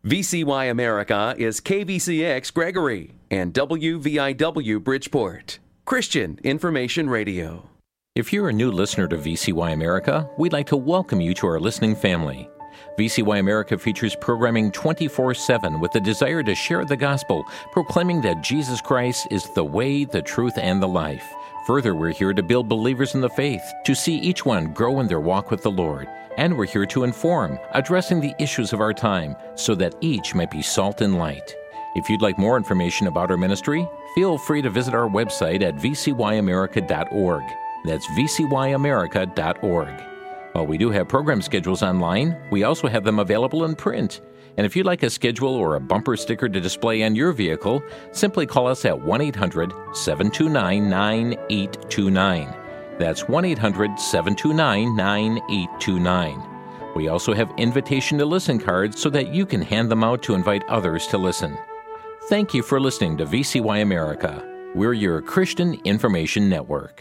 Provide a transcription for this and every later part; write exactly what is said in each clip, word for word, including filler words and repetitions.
V C Y America is K V C X Gregory and W V I W Bridgeport, Christian Information Radio. If you're a new listener to V C Y America, we'd like to welcome you to our listening family. V C Y America features programming twenty-four seven with the desire to share the gospel, proclaiming that Jesus Christ is the way, the truth, and the life. Further, we're here to build believers in the faith, to see each one grow in their walk with the Lord. And we're here to inform, addressing the issues of our time, so that each might be salt and light. If you'd like more information about our ministry, feel free to visit our website at v c y america dot org. That's v c y america dot org. While we do have program schedules online, we also have them available in print. And if you'd like a schedule or a bumper sticker to display on your vehicle, simply call us at one eight hundred seven two nine nine eight two nine. That's one eight hundred seven two nine nine eight two nine. We also have invitation to listen cards so that you can hand them out to invite others to listen. Thank you for listening to V C Y America. We're your Christian Information Network.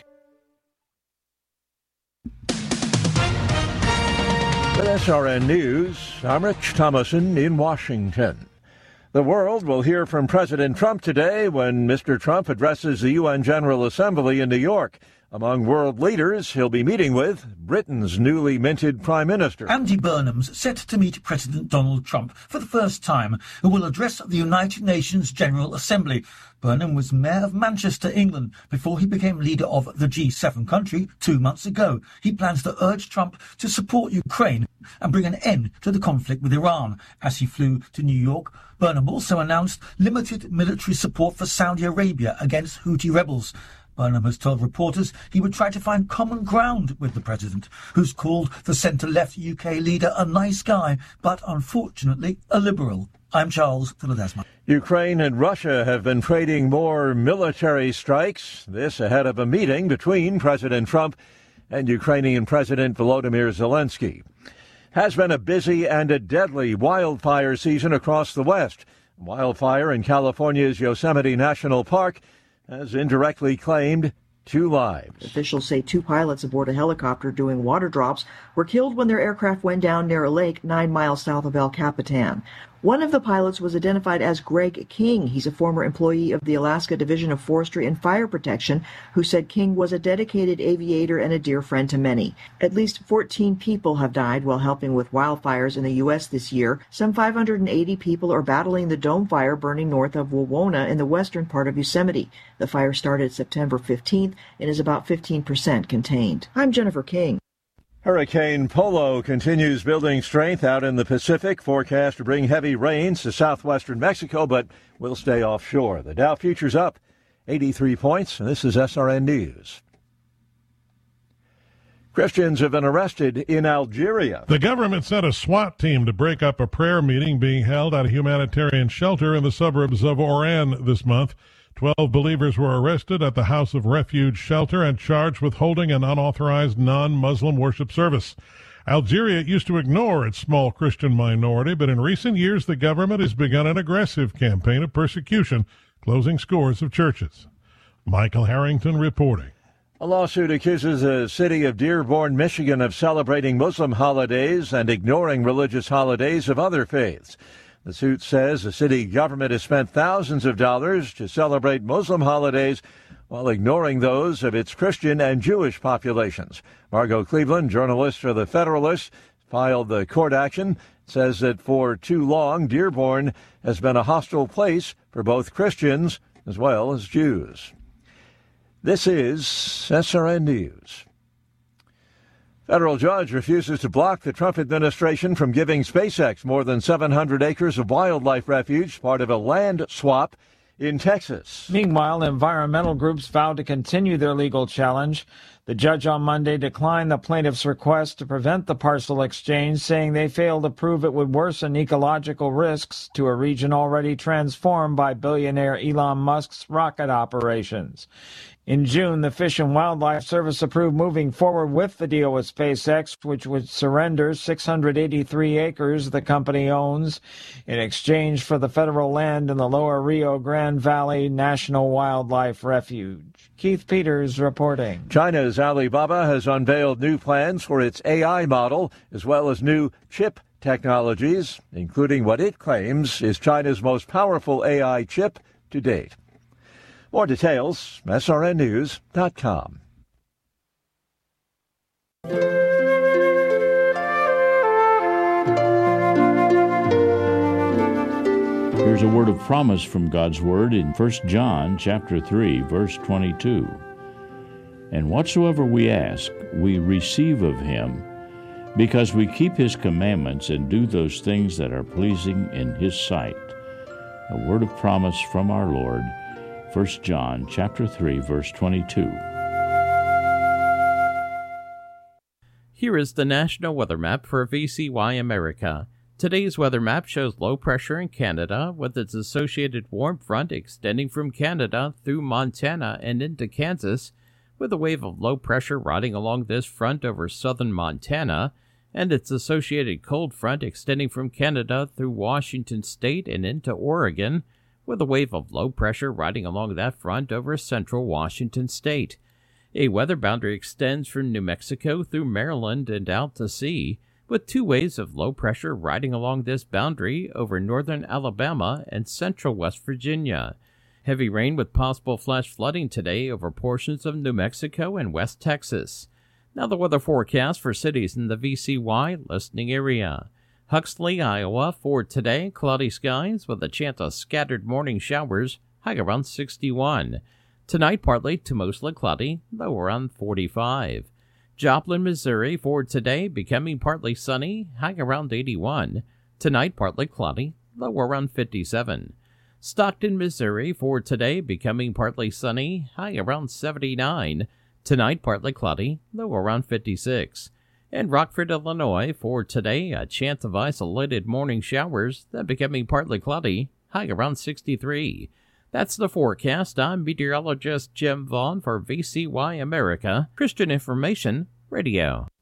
With S R N News, I'm Rich Thomason in Washington. The world will hear from President Trump today when Mister Trump addresses the U N General Assembly in New York. Among world leaders, he'll be meeting with Britain's newly minted Prime Minister. Andy Burnham's set to meet President Donald Trump for the first time, who will address the United Nations General Assembly. Burnham was Mayor of Manchester, England, before he became leader of the G seven country two months ago. He plans to urge Trump to support Ukraine and bring an end to the conflict with Iran. As he flew to New York, Burnham also announced limited military support for Saudi Arabia against Houthi rebels. Burnham has told reporters he would try to find common ground with the president, who's called the centre-left U K leader a nice guy, but unfortunately a liberal. I'm Charles Philadesma. Ukraine and Russia have been trading more military strikes, this ahead of a meeting between President Trump and Ukrainian President Volodymyr Zelensky. Has been a busy and a deadly wildfire season across the West. Wildfire in California's Yosemite National Park has indirectly claimed two lives. Officials say two pilots aboard a helicopter doing water drops were killed when their aircraft went down near a lake nine miles south of El Capitan. One of the pilots was identified as Greg King. He's a former employee of the Alaska Division of Forestry and Fire Protection who said King was a dedicated aviator and a dear friend to many. At least fourteen people have died while helping with wildfires in the U S this year. Some five hundred eighty people are battling the dome fire burning north of Wawona in the western part of Yosemite. The fire started September fifteenth and is about fifteen percent contained. I'm Jennifer King. Hurricane Polo continues building strength out in the Pacific, forecast to bring heavy rains to southwestern Mexico, but will stay offshore. The Dow futures up eighty-three points, and this is S R N News. Christians have been arrested in Algeria. The government sent a SWAT team to break up a prayer meeting being held at a humanitarian shelter in the suburbs of Oran this month. Twelve believers were arrested at the House of Refuge shelter and charged with holding an unauthorized non-Muslim worship service. Algeria used to ignore its small Christian minority, but in recent years the government has begun an aggressive campaign of persecution, closing scores of churches. Michael Harrington reporting. A lawsuit accuses the city of Dearborn, Michigan, of celebrating Muslim holidays and ignoring religious holidays of other faiths. The suit says the city government has spent thousands of dollars to celebrate Muslim holidays while ignoring those of its Christian and Jewish populations. Margot Cleveland, journalist for The Federalist, filed the court action, says that for too long Dearborn has been a hostile place for both Christians as well as Jews. This is S R N News. Federal judge refuses to block the Trump administration from giving SpaceX more than seven hundred acres of wildlife refuge, part of a land swap in Texas. Meanwhile, environmental groups vowed to continue their legal challenge. The judge on Monday declined the plaintiff's request to prevent the parcel exchange, saying they failed to prove it would worsen ecological risks to a region already transformed by billionaire Elon Musk's rocket operations. In June, the Fish and Wildlife Service approved moving forward with the deal with SpaceX, which would surrender six hundred eighty-three acres the company owns in exchange for the federal land in the lower Rio Grande Valley National Wildlife Refuge. Keith Peters reporting. China's Alibaba has unveiled new plans for its A I model, as well as new chip technologies, including what it claims is China's most powerful A I chip to date. More details, S R N news dot com. Here's a word of promise from God's Word in First John chapter three, verse twenty-two. And whatsoever we ask, we receive of him, because we keep his commandments and do those things that are pleasing in his sight. A word of promise from our Lord, First John chapter three, verse twenty-two. Here is the National Weather Map for V C Y America. Today's weather map shows low pressure in Canada with its associated warm front extending from Canada through Montana and into Kansas, with a wave of low pressure riding along this front over southern Montana, and its associated cold front extending from Canada through Washington State and into Oregon, with a wave of low pressure riding along that front over central Washington State. A weather boundary extends from New Mexico through Maryland and out to sea, with two waves of low pressure riding along this boundary over northern Alabama and central West Virginia. Heavy rain with possible flash flooding today over portions of New Mexico and West Texas. Now the weather forecast for cities in the V C Y listening area. Huxley, Iowa, for today, cloudy skies with a chance of scattered morning showers, high around sixty-one. Tonight, partly to mostly cloudy, low around forty-five. Joplin, Missouri, for today, becoming partly sunny, high around eighty-one. Tonight, partly cloudy, low around fifty-seven. Stockton, Missouri, for today, becoming partly sunny, high around seventy-nine. Tonight, partly cloudy, low around fifty-six. And Rockford, Illinois, for today, a chance of isolated morning showers, then becoming partly cloudy, high around sixty-three. That's the forecast. I'm meteorologist Jim Vaughn for V C Y America, Christian Information Radio.